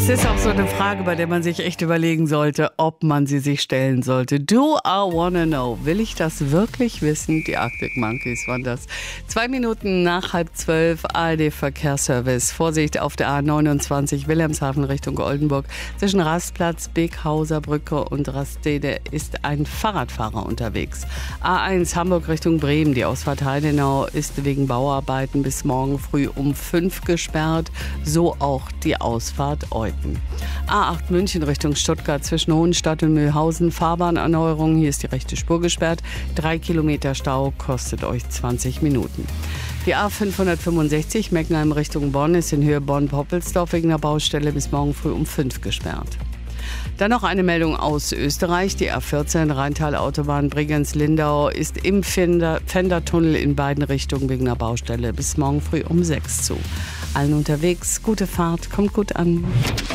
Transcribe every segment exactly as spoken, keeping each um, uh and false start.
Das ist auch so eine Frage, bei der man sich echt überlegen sollte, ob man sie sich stellen sollte. Do I wanna know? Will ich das wirklich wissen? Die Arctic Monkeys waren das. Zwei Minuten nach halb zwölf, A R D-Verkehrsservice. Vorsicht auf der A neunundzwanzig Wilhelmshaven Richtung Oldenburg. Zwischen Rastplatz, Beekhauser Brücke und Rastede ist ein Fahrradfahrer unterwegs. A eins Hamburg Richtung Bremen. Die Ausfahrt Heidenau ist wegen Bauarbeiten bis morgen früh um fünf gesperrt. So auch die Ausfahrt Euten. A acht München Richtung Stuttgart zwischen Hohenstadt und Mühlhausen. Fahrbahnerneuerung. Hier ist die rechte Spur gesperrt. Drei Kilometer Stau kostet euch zwanzig Minuten. Die A fünfhundertfünfundsechzig Meckenheim Richtung Bonn ist in Höhe Bonn-Poppelsdorf wegen der Baustelle bis morgen früh um fünf gesperrt. Dann noch eine Meldung aus Österreich. Die A vierzehn Rheintal-Autobahn Bregenz-Lindau ist im Fender- Fendertunnel in beiden Richtungen wegen der Baustelle bis morgen früh um sechs zu. Allen unterwegs, gute Fahrt, kommt gut an.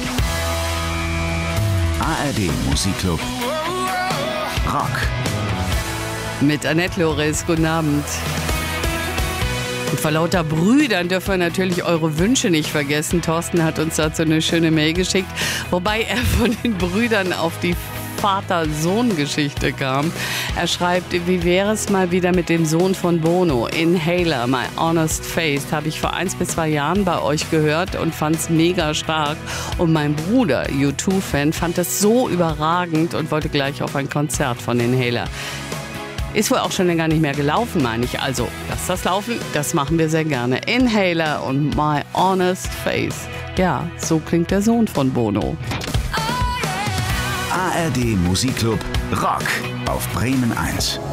A R D Musikclub Rock. Mit Annette Loris, guten Abend. Und vor lauter Brüdern dürfen wir natürlich eure Wünsche nicht vergessen. Thorsten hat uns dazu eine schöne Mail geschickt, wobei er von den Brüdern auf die Vater-Sohn-Geschichte kam. Er schreibt, wie wäre es mal wieder mit dem Sohn von Bono, Inhaler, My Honest Face, habe ich vor eins bis zwei Jahren bei euch gehört und fand es mega stark. Und mein Bruder, U zwei Fan, fand es so überragend und wollte gleich auf ein Konzert von Inhaler. Ist wohl auch schon länger nicht mehr gelaufen, meine ich. Also, lasst das laufen, das machen wir sehr gerne. Inhaler und My Honest Face. Ja, so klingt der Sohn von Bono. A R D Musikclub Rock auf Bremen eins.